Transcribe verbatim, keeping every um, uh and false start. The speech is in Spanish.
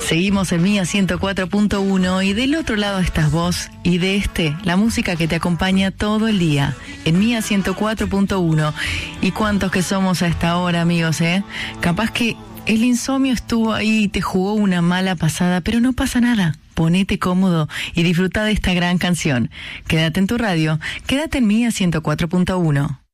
Seguimos en Mía ciento cuatro punto uno y del otro lado estás vos y de este, la música que te acompaña todo el día en Mía ciento cuatro punto uno. ¿Y cuántos que somos a esta hora, amigos, eh? Capaz que el insomnio estuvo ahí y te jugó una mala pasada, pero no pasa nada. Ponete cómodo y disfruta de esta gran canción. Quédate en tu radio, quédate en Mía ciento cuatro punto uno.